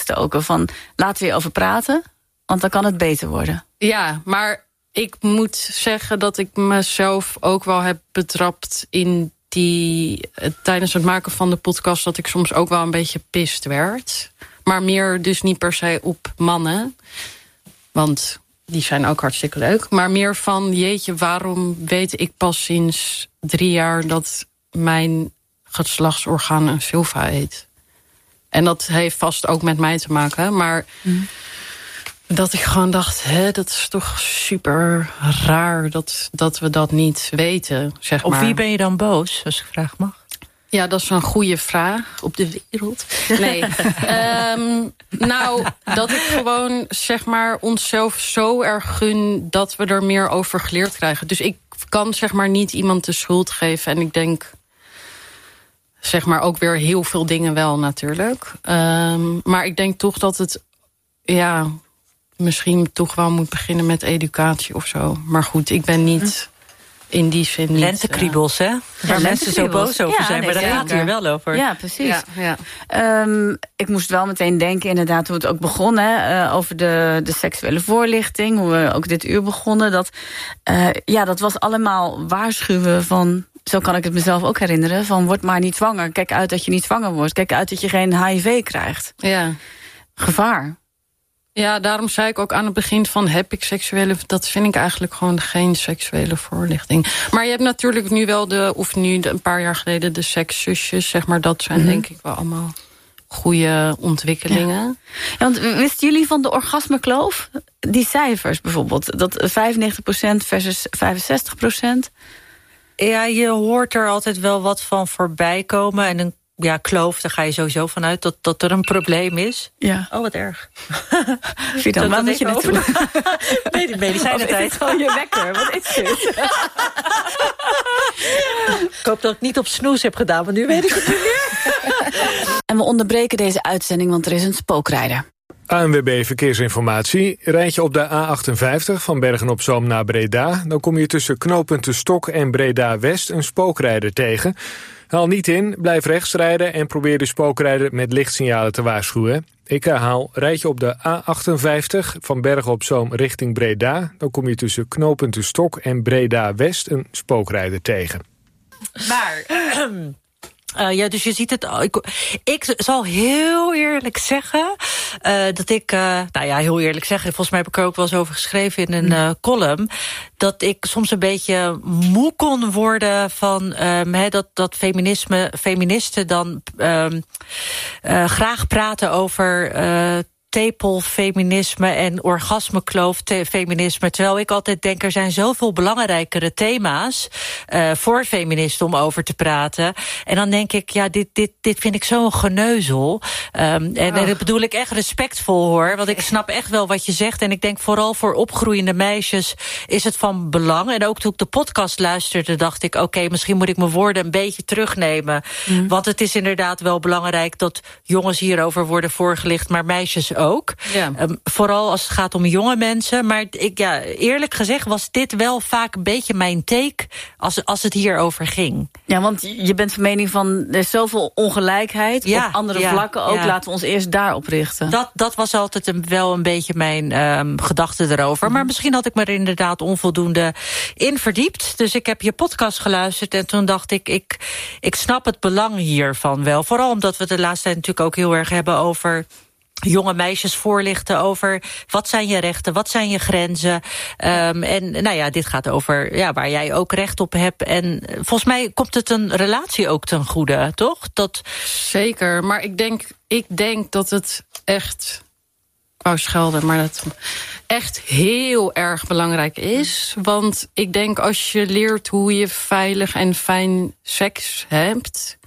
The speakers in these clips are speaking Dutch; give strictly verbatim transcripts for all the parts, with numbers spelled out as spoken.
ingestoken van laten we erover praten, want dan kan het beter worden. Ja, maar ik moet zeggen dat ik mezelf ook wel heb betrapt in die uh, tijdens het maken van de podcast dat ik soms ook wel een beetje pist werd. Maar meer dus niet per se op mannen. Want die zijn ook hartstikke leuk. Maar meer van, jeetje, waarom weet ik pas sinds drie jaar dat mijn geslachtsorgaan een vulva heet? En dat heeft vast ook met mij te maken. Maar mm. dat ik gewoon dacht, hè, dat is toch super raar dat, dat we dat niet weten, zeg maar. Op wie ben je dan boos, als ik vraag mag? Ja, dat is een goede vraag. Op de wereld? Nee. um, nou, dat ik gewoon, zeg maar, onszelf zo erg gun dat we er meer over geleerd krijgen. Dus ik kan, zeg maar, niet iemand de schuld geven. En ik denk, zeg maar, ook weer heel veel dingen wel natuurlijk. Um, maar ik denk toch dat het, ja, misschien toch wel moet beginnen met educatie of zo. Maar goed, ik ben niet... in die zin niet... Lentekriebels, hè? Waar ja, mensen zo boos over ja, zijn, nee, maar daar gaat het hier wel over. Ja, precies. Ja, ja. Um, ik moest wel meteen denken, inderdaad, hoe het ook begon, hè, uh, over de, de seksuele voorlichting, hoe we ook dit uur begonnen. Dat, uh, ja, dat was allemaal waarschuwen van, zo kan ik het mezelf ook herinneren, van word maar niet zwanger. Kijk uit dat je niet zwanger wordt. Kijk uit dat je geen H I V krijgt. Ja. Gevaar. Ja, daarom zei ik ook aan het begin van, heb ik seksuele... dat vind ik eigenlijk gewoon geen seksuele voorlichting. Maar je hebt natuurlijk nu wel de... of nu een paar jaar geleden de sekszusjes, zeg maar. Dat zijn mm-hmm. denk ik wel allemaal goede ontwikkelingen. Ja. Ja, want wisten jullie van de orgasmekloof? Die cijfers bijvoorbeeld. Dat vijfennegentig procent versus vijfenzestig procent. Ja, je hoort er altijd wel wat van voorbij komen. En een ja, kloof, daar ga je sowieso vanuit dat, dat er een probleem is. Ja. Oh, wat erg. Fidan, waar moet je naartoe? Nee, die medicijnen tijd. Is het gewoon je wekker? Wat is dit? Ik hoop dat ik niet op snoes heb gedaan, maar nu weet ik het niet meer. En we onderbreken deze uitzending, want er is een spookrijder. A N W B Verkeersinformatie. Rijd je op de A achtenvijftig van Bergen-op-Zoom naar Breda, dan kom je tussen knooppunt De Stok en Breda-West een spookrijder tegen. Haal niet in, blijf rechts rijden en probeer de spookrijder met lichtsignalen te waarschuwen. Ik herhaal, rijd je op de A achtenvijftig van Bergen-op-Zoom richting Breda, dan kom je tussen knooppunt De Stok en Breda-West een spookrijder tegen. Maar... Uh, ja, dus je ziet het. Ik, ik zal heel eerlijk zeggen uh, dat ik, uh, nou ja, heel eerlijk zeggen, volgens mij heb ik er ook wel eens over geschreven in een uh, column, dat ik soms een beetje moe kon worden van um, he, dat, dat feminisme, feministen dan um, uh, graag praten over uh, tepelfeminisme en orgasmekloof feminisme. Terwijl ik altijd denk, er zijn zoveel belangrijkere thema's uh, voor feministen om over te praten. En dan denk ik, ja, dit, dit, dit vind ik zo'n geneuzel. Um, en, en dat bedoel ik echt respectvol, hoor. Want ik snap echt wel wat je zegt. En ik denk vooral voor opgroeiende meisjes is het van belang. En ook toen ik de podcast luisterde, dacht ik, oké, okay, misschien moet ik mijn woorden een beetje terugnemen. Mm. Want het is inderdaad wel belangrijk dat jongens hierover worden voorgelicht, maar meisjes ook. Ook. Ja. Um, vooral als het gaat om jonge mensen. Maar ik, ja, eerlijk gezegd was dit wel vaak een beetje mijn take als, als het hierover ging. Ja, want je bent van mening van er is zoveel ongelijkheid ja, op andere ja, vlakken ook. Ja. Laten we ons eerst daarop richten. Dat, dat was altijd een, wel een beetje mijn um, gedachte erover. Maar misschien had ik me er inderdaad onvoldoende in verdiept. Dus ik heb je podcast geluisterd en toen dacht ik, ik, ik snap het belang hiervan wel. Vooral omdat we het de laatste tijd natuurlijk ook heel erg hebben over jonge meisjes voorlichten over wat zijn je rechten, wat zijn je grenzen. Um, en nou ja, dit gaat over ja, waar jij ook recht op hebt. En volgens mij komt het een relatie ook ten goede, toch? Dat... Zeker, maar ik denk, ik denk dat het echt, ik wou schelden, maar dat echt heel erg belangrijk is. Want ik denk als je leert hoe je veilig en fijn seks hebt,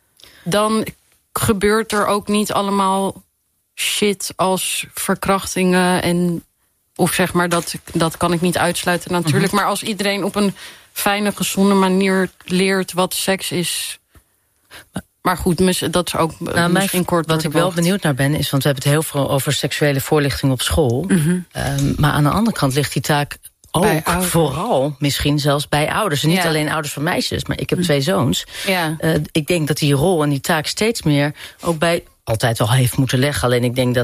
dan gebeurt er ook niet allemaal shit als verkrachtingen en of zeg maar dat dat kan ik niet uitsluiten natuurlijk, mm-hmm. maar als iedereen op een fijne, gezonde manier leert wat seks is. Maar goed, dat is ook nou, misschien kort. Wat ik wel benieuwd naar ben is, want we hebben het heel veel over seksuele voorlichting op school, mm-hmm. um, maar aan de andere kant ligt die taak ook vooral misschien zelfs bij ouders. En niet ja. alleen ouders van meisjes, maar ik heb twee zoons. Ja. Uh, ik denk dat die rol en die taak steeds meer ook bij altijd al heeft moeten leggen. Alleen ik denk dat